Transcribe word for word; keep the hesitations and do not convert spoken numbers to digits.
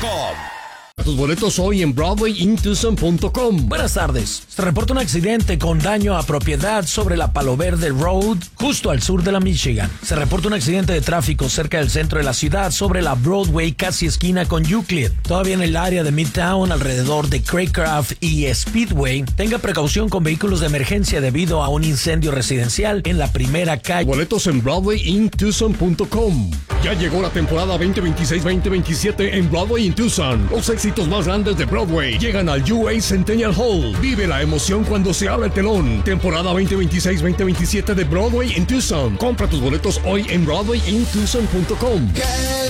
com. Tus boletos hoy en Broadway in Tucson punto com. Buenas tardes. Se reporta un accidente con daño a propiedad sobre la Palo Verde Road, justo al sur de la Michigan. Se reporta un accidente de tráfico cerca del centro de la ciudad sobre la Broadway, casi esquina con Euclid. Todavía en el área de Midtown, alrededor de Craycraft y Speedway. Tenga precaución con vehículos de emergencia debido a un incendio residencial en la primera calle. Boletos en Broadway in Tucson punto com. Ya llegó la temporada veinte veintiséis veinte veintisiete en Broadway in Tucson. Los éxitos más grandes de Broadway llegan al U A Centennial Hall. Vive la emoción cuando se abre el telón. Temporada veinte veintiséis veinte veintisiete de Broadway in Tucson. Compra tus boletos hoy en Broadway in Tucson punto com. Que